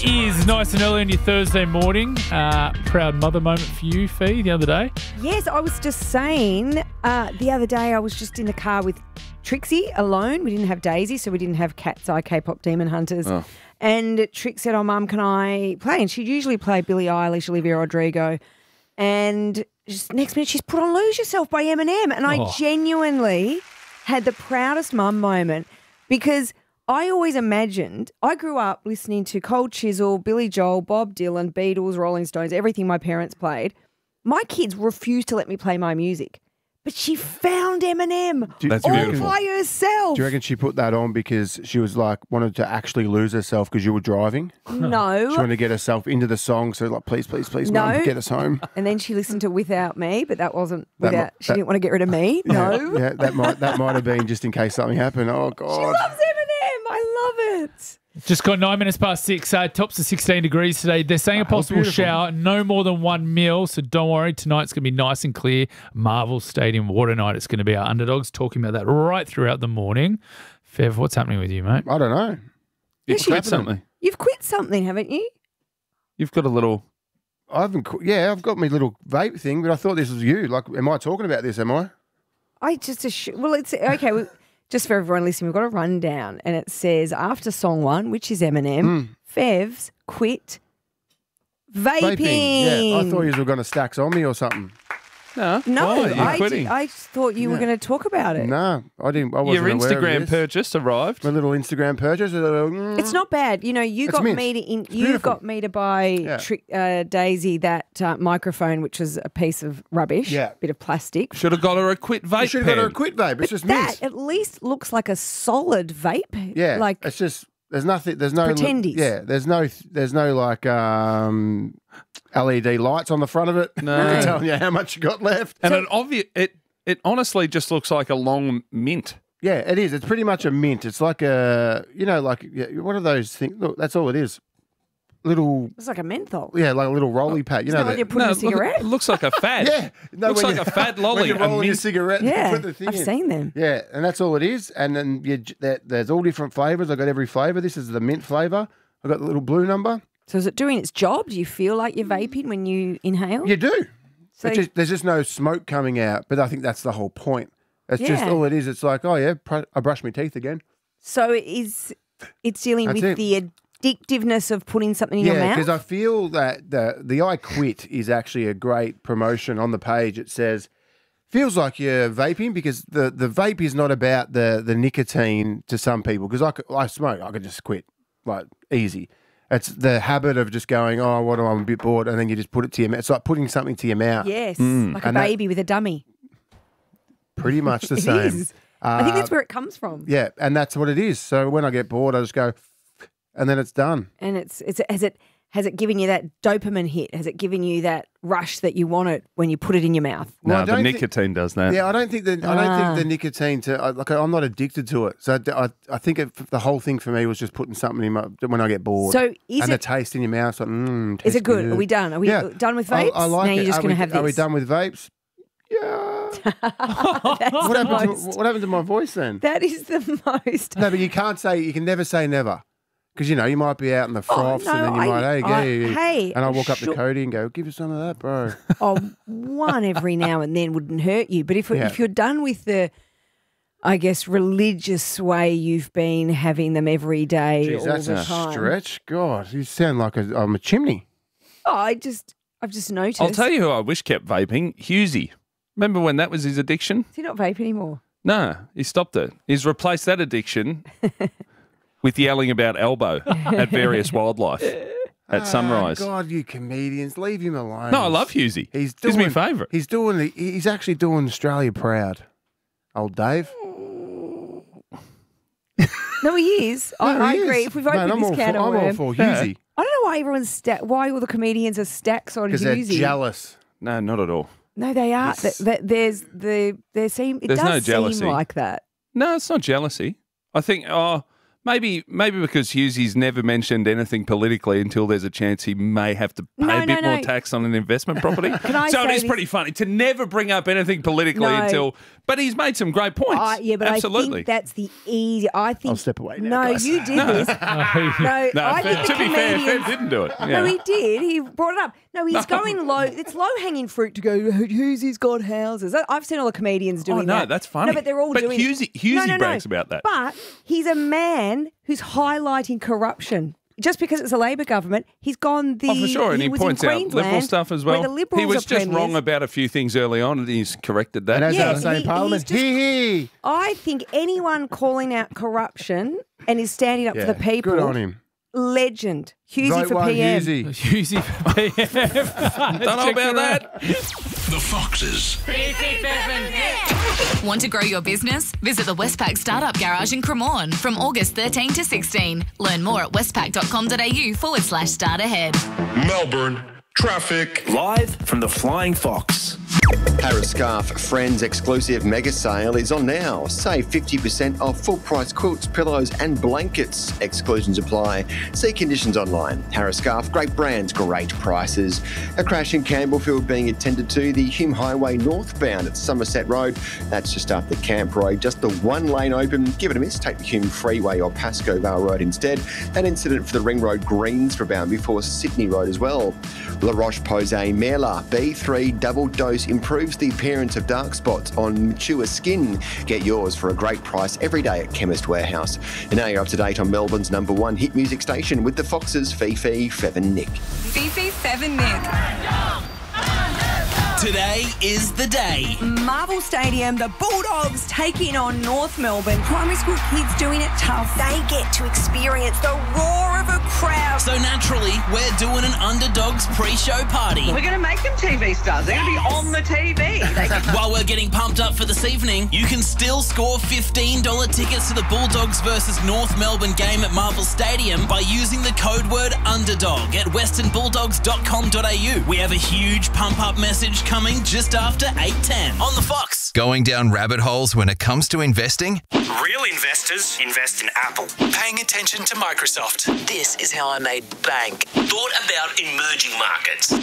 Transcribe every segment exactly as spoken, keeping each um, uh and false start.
is nice and early on your Thursday morning. Uh, proud mother moment for you, Fee, the other day. Yes, I was just saying uh, the other day I was just in the car with Trixie alone. We didn't have Daisy, so we didn't have Cat's Eye K-pop Demon Hunters. Oh. And Trix said, oh, Mum, can I play? And she'd usually play Billie Eilish, Olivia Rodrigo. And just next minute she's put on Lose Yourself by Eminem. And I Oh. genuinely had the proudest mum moment because I always imagined, I grew up listening to Cold Chisel, Billy Joel, Bob Dylan, Beatles, Rolling Stones, everything my parents played. My kids refused to let me play my music. But she found Eminem Do- That's all beautiful. by herself. Do you reckon she put that on because she was like wanted to actually lose herself because you were driving? She No. wanted to get herself into the song, so like, please, please, please, No. Mum, get us home. And then she listened to Without Me, but that wasn't That without. mi- she that- didn't want to get rid of me. No. Yeah, yeah, that might that might have been just in case something happened. Oh She God. loves Eminem. I love it. Just got nine minutes past six. Uh, tops of sixteen degrees today. They're saying a Oh, possible beautiful. shower, no more than one mil. So don't worry. Tonight's going to be nice and clear. Marvel Stadium water night. It's going to be our underdogs talking about that right throughout the morning. Fev, what's happening with you, mate? I don't know. You Yes, you quit have. something. You've quit something, haven't you? You've got a little. I haven't. qu- Yeah, I've got my little vape thing, but I thought this was you. Like, am I talking about this? Am I? I just assume. Well, it's okay. We, just for everyone listening, we've got a rundown, and it says after song one, which is Eminem, Fev's quit vaping. Yeah, I thought you were going to stacks on me or something. No. No, Why? You're I, quitting. did- I thought you were going to talk about it. No, I didn't. I wasn't Your aware of Instagram this. purchase arrived. My little Instagram purchase. uh, mm, It's not bad. You know, you It's got mint. me to in, It's you beautiful. got me to buy Yeah. tri- uh, Daisy that uh, microphone, which was a piece of rubbish, Yeah. bit of plastic. Should have got her a quit vape You should have got her a pen. quit vape. It's just That mint. at least looks like a solid vape. Yeah, like it's just there's nothing. There's no Pretendies. Yeah, there's no. There's no like um, L E D lights on the front of it. No. telling you how much you got left. And it obvious it it honestly just looks like a long mint. Yeah, it is. It's pretty much a mint. It's like a you know like yeah, what are those things? Look, that's all it is. Little it's like a menthol. yeah, like a little rolly pack. You It's know not like that- you're putting a look- cigarette. it looks like a fad. Yeah, no, looks when like you- a fad lolly. When you're a rolling your mint. cigarette, you Yeah, put the thing I've in. seen them. Yeah, and that's all it is. And then you, j- there, there's all different flavors. I got every flavor. This is the mint flavor. I got the little blue number. So is it doing its job? Do you feel like you're vaping when you inhale? You do. So- It's just, there's just no smoke coming out. But I think that's the whole point. It's just Yeah. all it is. It's like, oh yeah, pr- I brush my teeth again. So it is it's dealing That's with it. the addictiveness of putting something in your Yeah, mouth? because I feel that the the I Quit is actually a great promotion on the page. It says, feels like you're vaping because the, the vape is not about the, the nicotine to some people. Because I, could- I smoke, I could just quit, like easy. It's the habit of just going, oh, what am I, I'm a bit bored, and then you just put it to your mouth. It's like putting something to your mouth. Yes, like a Mm. And that- baby with a dummy. Pretty much the It same. is. I think Uh, that's where it comes from. Yeah, and that's what it is. So when I get bored, I just go, and then it's done. And it's it's has it has it given you that dopamine hit? Has it given you that rush that you want it when you put it in your mouth? Well, I No, the don't think- nicotine does that. Yeah, I don't think that I don't Ah. think the nicotine. To I- like, I'm not addicted to it. So I, I think it, the whole thing for me was just putting something in my when I get bored. So is and the it taste in your mouth, like, mm, is tastes it good? Are we done? Are we Yeah. done with I, vapes? I like now it. you're just Are going to we- have this. Are we done with vapes? Yeah. That's what the happened? To, most- what happened to my voice then? That is the most. No, but you can't say. You can never say never. Because, you know, you might be out in the froths Oh, no, and then you I- might, hey, I- hey, hey, and I walk up to sure. Cody and go, give us some of that, bro. Oh, one every now and then wouldn't hurt you. But if Yeah. if you're done with the, I guess, religious way you've been having them every day Jeez, all that's the a time. stretch. God, you sound like a, I'm a chimney. Oh, I just, I've just noticed. I'll tell you who I wish kept vaping. Hughesy. Remember when that was his addiction? Does he not vape anymore? No, he stopped it. He's replaced that addiction with yelling about elbow at various wildlife at sunrise. Oh, God, you comedians, leave him alone. No, I love Hughesy. He's He's doing, my favourite. He's doing. the- He's actually doing Australia proud. Old Dave. No, he is. I, No, I he agree. is. If we've Mate, opened I'm this all can for, of I'm all worms, for Yeah. Hughesy I don't know why everyone's sta- why all the comedians are stacks on because they're Hughesy. jealous. No, not at all. No, they are. Th- th- there's the there seem it There's does no jealousy. seem like that. No, it's not jealousy. I think, oh, maybe maybe because Hughesy's never mentioned anything politically until there's a chance he may have to pay No, a bit no, more no. tax on an investment property. Can I so it say is this- pretty funny to never bring up anything politically No. until But he's made some great points. Uh, yeah, but Absolutely. I think that's the easy. I think I'll step away now, No, guys. you did this. no, no, I Fe- think to the be fair, comedians. Fev didn't do it. Yeah. No, he did. He brought it up. No, he's going low. It's low hanging fruit to go, who's he's got houses? I- I've seen all the comedians doing Oh, no, that. that's funny. No, but they're all But doing Husey- it. Husey no, no, no. brags about that. But he's a man who's highlighting corruption. Just because it's a Labor government, he's gone the. Oh, for sure. And he, was points in out Queensland, Liberal stuff as well. Where the Liberals he was are just premiers. wrong about a few things early on, and he's corrected that. And as Yeah, I say in he- Parliament, he's just- hee hee. I think anyone calling out corrun and is standing up Yeah, for the people. good on him. Legend. Husey Vote for one P M. Husey. Husey for P M. Don't know about that. The Foxes. Want to grow your business? Visit the Westpac Startup Garage in Cremorne from August thirteenth to sixteenth. Learn more at westpac.com.au forward slash start ahead. Melbourne. Traffic. Live from the Flying Fox. Harris Scarf Friends exclusive mega sale is on now. Save fifty percent off full price quilts, pillows and blankets. Exclusions apply. See conditions online. Harris Scarf, great brands, great prices. A crash in Campbellfield being attended to. The Hume Highway northbound at Somerset Road. That's just after Camp Road. Just the one lane open. Give it a miss. Take the Hume Freeway or Pascoe Vale Road instead. An incident for the Ring Road Greensboro bound before Sydney Road as well. La Roche-Posay Merla B three double dose improves the appearance of dark spots on mature skin. Get yours for a great price every day at Chemist Warehouse. And now you're up to date on Melbourne's number one hit music station with the Foxes, Fifi, Fev and Nick. Fifi, Fev and Nick. Today is the day. Marvel Stadium, the Bulldogs taking on North Melbourne. Primary school kids doing it tough. They get to experience the roar of a crowd. So naturally, we're doing an Underdogs pre-show party. We're going to make them T V stars. They're going to be on the T V. They can- While we're getting pumped up for this evening, you can still score fifteen dollars tickets to the Bulldogs versus North Melbourne game at Marvel Stadium by using the code word UNDERDOG at western bulldogs dot com dot a u. We have a huge pump-up message coming just after eight ten on The Fox. Going down rabbit holes when it comes to investing? Real investors invest in Apple. Paying attention to Microsoft. This is how I made bank. Thought about emerging markets.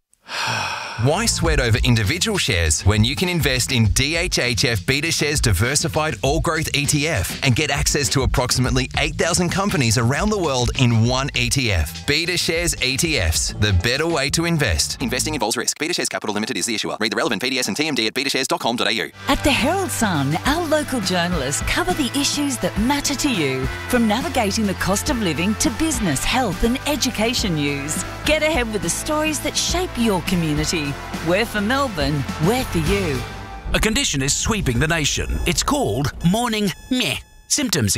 Why sweat over individual shares when you can invest in D H H F BetaShares Diversified All Growth E T F and get access to approximately eight thousand companies around the world in one E T F? BetaShares E T Fs, the better way to invest. Investing involves risk. BetaShares Capital Limited is the issuer. Read the relevant P D S and T M D at beta shares dot com dot a u. At the Herald Sun, our local journalists cover the issues that matter to you, from navigating the cost of living to business, health and education news. Get ahead with the stories that shape your community. We're for Melbourne, we're for you. A condition is sweeping the nation. It's called morning meh. Symptoms